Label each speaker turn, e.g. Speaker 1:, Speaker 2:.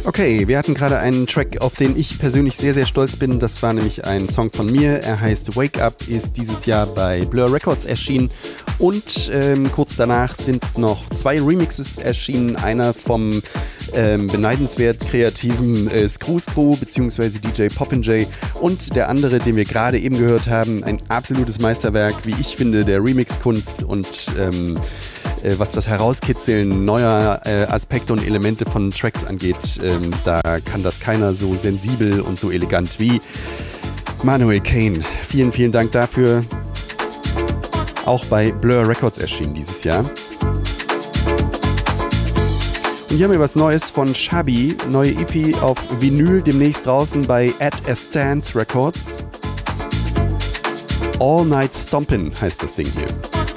Speaker 1: Okay, wir hatten gerade einen Track, auf den ich persönlich sehr, sehr stolz bin. Das war nämlich ein Song von mir. Er heißt Wake Up, ist dieses Jahr bei Blur Records erschienen. Und kurz danach sind noch 2 Remixes erschienen. Einer vom beneidenswert kreativen Screw bzw. DJ Popinjay und der andere, den wir gerade eben gehört haben, ein absolutes Meisterwerk, wie ich finde, der Remix-Kunst und was das Herauskitzeln neuer Aspekte und Elemente von Tracks angeht, da kann das keiner so sensibel und so elegant wie Manuel Kane. Vielen, vielen Dank dafür. Auch bei Blur Records erschienen dieses Jahr. Und hier haben wir was Neues von Shabi, neue EP auf Vinyl, demnächst draußen bei At a Stance Records. All Night Stompin' heißt das Ding hier.